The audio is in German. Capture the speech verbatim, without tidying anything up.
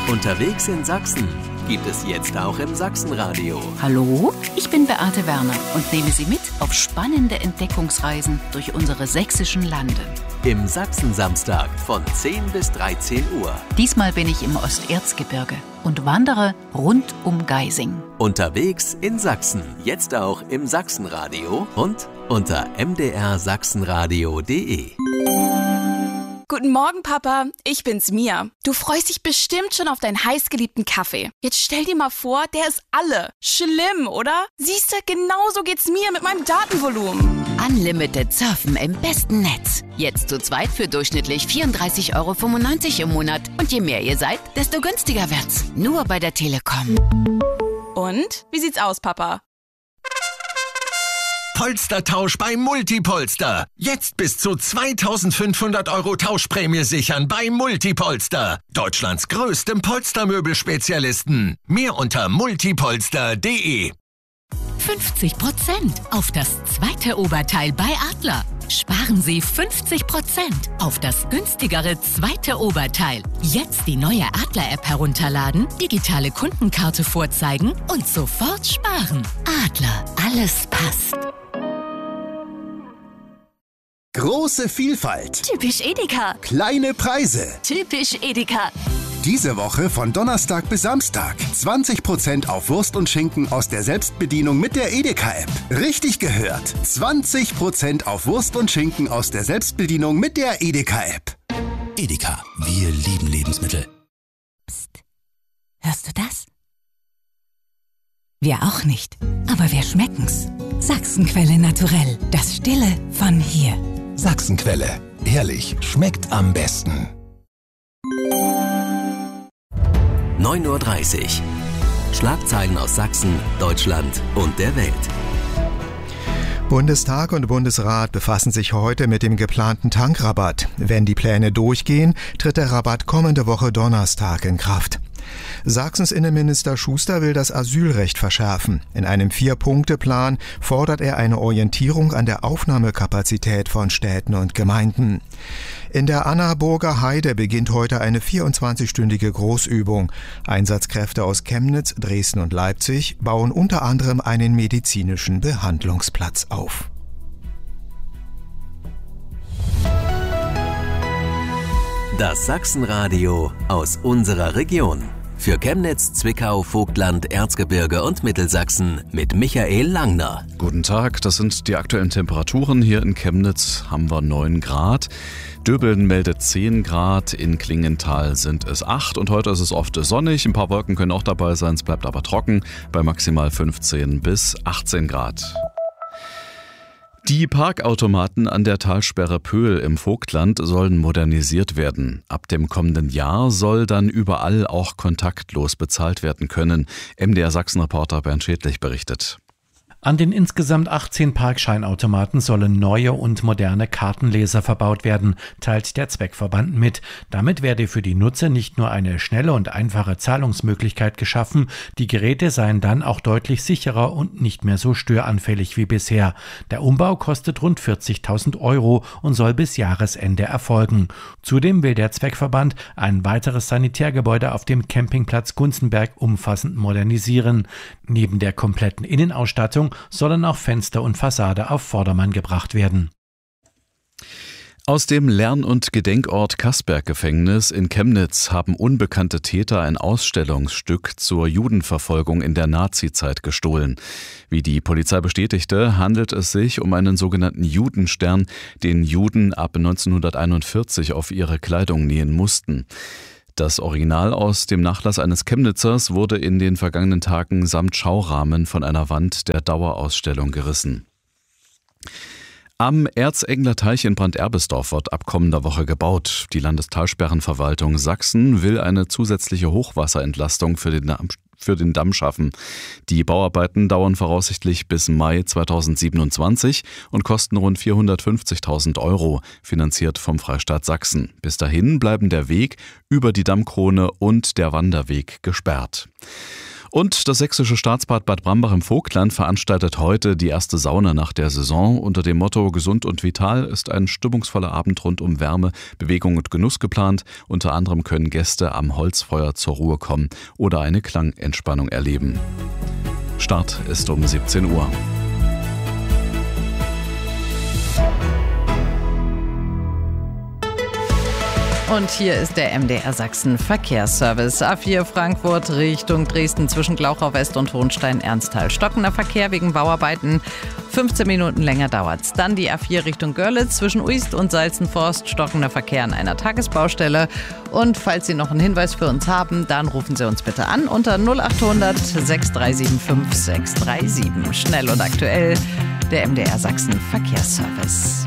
Unterwegs in Sachsen gibt es jetzt auch im Sachsenradio. Hallo, ich bin Beate Werner und nehme Sie mit auf spannende Entdeckungsreisen durch unsere sächsischen Lande. Im Sachsen-Samstag von zehn bis dreizehn Uhr. Diesmal bin ich im Osterzgebirge und wandere rund um Geising. Unterwegs in Sachsen, jetzt auch im Sachsenradio und unter m d r sachsenradio punkt d e. Guten Morgen, Papa. Ich bin's, Mia. Du freust dich bestimmt schon auf deinen heißgeliebten Kaffee. Jetzt stell dir mal vor, der ist alle. Schlimm, oder? Siehste, genauso geht's mir mit meinem Datenvolumen. Unlimited Surfen im besten Netz. Jetzt zu zweit für durchschnittlich vierunddreißig Euro fünfundneunzig im Monat. Und je mehr ihr seid, desto günstiger wird's. Nur bei der Telekom. Und? Wie sieht's aus, Papa? Polstertausch bei Multipolster. Jetzt bis zu zweitausendfünfhundert Euro Tauschprämie sichern bei Multipolster. Deutschlands größtem Polstermöbelspezialisten. Mehr unter multipolster punkt d e. fünfzig Prozent auf das zweite Oberteil bei Adler. Sparen Sie fünfzig Prozent auf das günstigere zweite Oberteil. Jetzt die neue Adler-App herunterladen, digitale Kundenkarte vorzeigen und sofort sparen. Adler, alles passt. Große Vielfalt. Typisch Edeka. Kleine Preise. Typisch Edeka. Diese Woche von Donnerstag bis Samstag. zwanzig Prozent auf Wurst und Schinken aus der Selbstbedienung mit der Edeka-App. Richtig gehört. zwanzig Prozent auf Wurst und Schinken aus der Selbstbedienung mit der Edeka-App. Edeka, wir lieben Lebensmittel. Psst. Hörst du das? Wir auch nicht. Aber wir schmecken's. Sachsenquelle naturell. Das Stille von hier. Sachsenquelle. Ehrlich, schmeckt am besten. neun Uhr dreißig. Schlagzeilen aus Sachsen, Deutschland und der Welt. Bundestag und Bundesrat befassen sich heute mit dem geplanten Tankrabatt. Wenn die Pläne durchgehen, tritt der Rabatt kommende Woche Donnerstag in Kraft. Sachsens Innenminister Schuster will das Asylrecht verschärfen. In einem Vier-Punkte-Plan fordert er eine Orientierung an der Aufnahmekapazität von Städten und Gemeinden. In der Annaburger Heide beginnt heute eine vierundzwanzigstündige Großübung. Einsatzkräfte aus Chemnitz, Dresden und Leipzig bauen unter anderem einen medizinischen Behandlungsplatz auf. Das Sachsenradio aus unserer Region. Für Chemnitz, Zwickau, Vogtland, Erzgebirge und Mittelsachsen mit Michael Langner. Guten Tag, das sind die aktuellen Temperaturen. Hier in Chemnitz haben wir neun Grad. Döbeln meldet zehn Grad, in Klingenthal sind es acht und heute ist es oft sonnig. Ein paar Wolken können auch dabei sein, es bleibt aber trocken bei maximal fünfzehn bis achtzehn Grad. Die Parkautomaten an der Talsperre Pöhl im Vogtland sollen modernisiert werden. Ab dem kommenden Jahr soll dann überall auch kontaktlos bezahlt werden können. M D R Sachsen-Reporter Bernd Schädlich berichtet. An den insgesamt achtzehn Parkscheinautomaten sollen neue und moderne Kartenleser verbaut werden, teilt der Zweckverband mit. Damit werde für die Nutzer nicht nur eine schnelle und einfache Zahlungsmöglichkeit geschaffen, die Geräte seien dann auch deutlich sicherer und nicht mehr so störanfällig wie bisher. Der Umbau kostet rund vierzigtausend Euro und soll bis Jahresende erfolgen. Zudem will der Zweckverband ein weiteres Sanitärgebäude auf dem Campingplatz Gunzenberg umfassend modernisieren. Neben der kompletten Innenausstattung sollen auch Fenster und Fassade auf Vordermann gebracht werden. Aus dem Lern- und Gedenkort Kasberg-Gefängnis in Chemnitz haben unbekannte Täter ein Ausstellungsstück zur Judenverfolgung in der Nazizeit gestohlen. Wie die Polizei bestätigte, handelt es sich um einen sogenannten Judenstern, den Juden ab neunzehnhunderteinundvierzig auf ihre Kleidung nähen mussten. Das Original aus dem Nachlass eines Chemnitzers wurde in den vergangenen Tagen samt Schaurahmen von einer Wand der Dauerausstellung gerissen. Am Erzengler Teich in Branderbesdorf wird ab kommender Woche gebaut. Die Landestalsperrenverwaltung Sachsen will eine zusätzliche Hochwasserentlastung für den für den Damm schaffen. Die Bauarbeiten dauern voraussichtlich bis Mai zweitausendsiebenundzwanzig und kosten rund vierhundertfünfzigtausend Euro, finanziert vom Freistaat Sachsen. Bis dahin bleiben der Weg über die Dammkrone und der Wanderweg gesperrt. Und das sächsische Staatsbad Bad Brambach im Vogtland veranstaltet heute die erste Saunanacht der Saison. Unter dem Motto Gesund und Vital ist ein stimmungsvoller Abend rund um Wärme, Bewegung und Genuss geplant. Unter anderem können Gäste am Holzfeuer zur Ruhe kommen oder eine Klangentspannung erleben. Start ist um siebzehn Uhr. Und hier ist der M D R Sachsen Verkehrsservice. A vier Frankfurt Richtung Dresden zwischen Glauchau West und Hohenstein-Ernsthal. Stockender Verkehr wegen Bauarbeiten. fünfzehn Minuten länger dauert's. Dann die A vier Richtung Görlitz zwischen Uist und Salzenforst. Stockender Verkehr an einer Tagesbaustelle. Und falls Sie noch einen Hinweis für uns haben, dann rufen Sie uns bitte an unter null acht hundert sechs drei sieben fünf sechs drei sieben. Schnell und aktuell, der M D R Sachsen Verkehrsservice.